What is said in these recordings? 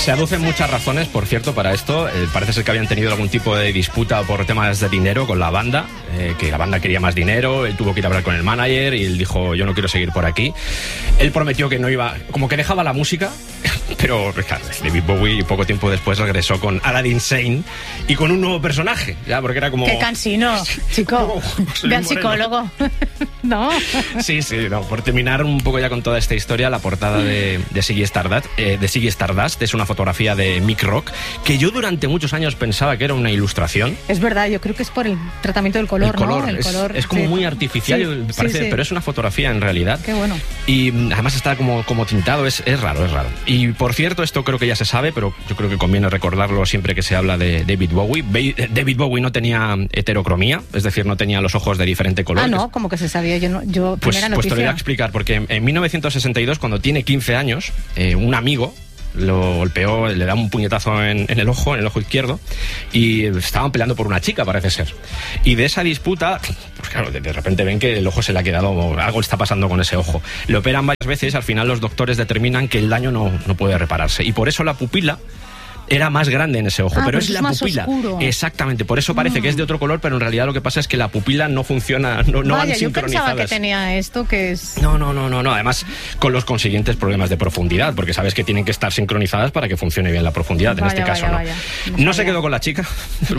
Se aducen muchas razones, por cierto, para esto. Parece ser que habían tenido algún tipo de disputa por temas de dinero con la banda, que la banda quería más dinero, él tuvo que ir a hablar con el manager y él dijo, yo no quiero seguir por aquí. Él prometió que no iba, como que dejaba la música, pero claro, David Bowie poco tiempo después regresó con Aladdin Sane y con un nuevo personaje, ya, porque era como... ¡Qué cansino, chico! Ve al psicólogo. No. Sí, no, por terminar un poco ya con toda esta historia, la portada de Ziggy Stardust es una fotografía de Mick Rock, que yo durante muchos años pensaba que era una ilustración. Es verdad, yo creo que es por el tratamiento del color, ¿no? El color es como muy artificial, parece, pero es una fotografía en realidad. Qué bueno. Y además está como tintado, es raro. Y por cierto, esto creo que ya se sabe, pero yo creo que conviene recordarlo siempre que se habla de David Bowie. David Bowie no tenía heterocromía, es decir, no tenía los ojos de diferente color. Ah, no, como que se sabía, yo pues primera noticia. Pues te lo voy a explicar, porque en 1962, cuando tiene 15 años, un amigo lo golpeó, le da un puñetazo en el ojo izquierdo, y estaban peleando por una chica, parece ser. Y de esa disputa, pues claro, de repente ven que el ojo se le ha quedado, algo está pasando con ese ojo. Le operan varias veces, al final los doctores determinan que el daño no puede repararse. Y por eso la pupila era más grande en ese ojo, pero es la pupila. Oscuro. Exactamente, por eso parece que es de otro color, pero en realidad lo que pasa es que la pupila no funciona, no van sincronizadas. Yo pensaba que tenía esto, que es... No, además con los consiguientes problemas de profundidad, porque sabes que tienen que estar sincronizadas para que funcione bien la profundidad, en este caso no. No se quedó con la chica,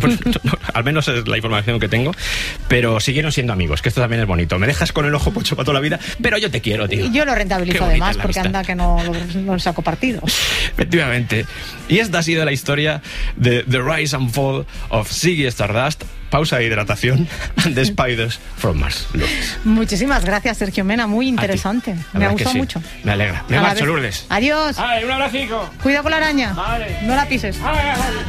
al menos es la información que tengo, pero siguieron siendo amigos, que esto también es bonito. Me dejas con el ojo pocho para toda la vida, pero yo te quiero, tío. Y yo lo rentabilizo además, porque anda que no saco partido. Efectivamente. Y esta ha sido la historia de The Rise and Fall of Ziggy Stardust. Pausa de hidratación and the Spiders from Mars. Muchísimas gracias, Sergio Mena, muy interesante. Me ha gustado mucho. Me alegra. Me marcho, Lourdes. Adiós. Ay, un abracico. Cuidado con la araña. Vale. No la pises.